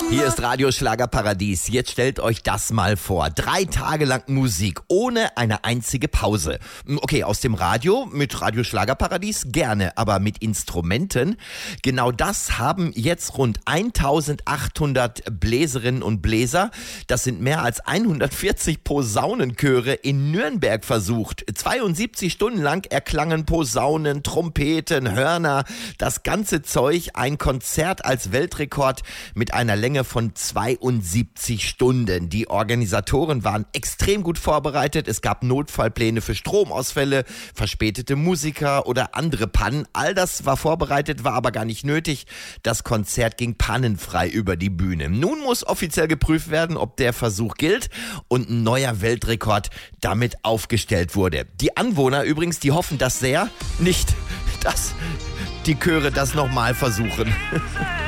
Hier ist Radio Schlagerparadies. Jetzt stellt euch das mal vor. 3 Tage lang Musik, ohne eine einzige Pause. Okay, aus dem Radio, mit Radio Schlagerparadies gerne, aber mit Instrumenten. Genau das haben jetzt rund 1800 Bläserinnen und Bläser, das sind mehr als 140 Posaunenchöre in Nürnberg versucht. 72 Stunden lang erklangen Posaunen, Trompeten, Hörner, das ganze Zeug. Ein Konzert als Weltrekord mit einer Länge von 72 Stunden. Die Organisatoren waren extrem gut vorbereitet. Es gab Notfallpläne für Stromausfälle, verspätete Musiker oder andere Pannen. All das war vorbereitet, war aber gar nicht nötig. Das Konzert ging pannenfrei über die Bühne. Nun muss offiziell geprüft werden, ob der Versuch gilt und ein neuer Weltrekord damit aufgestellt wurde. Die Anwohner übrigens, die hoffen das sehr, nicht, dass die Chöre das nochmal versuchen.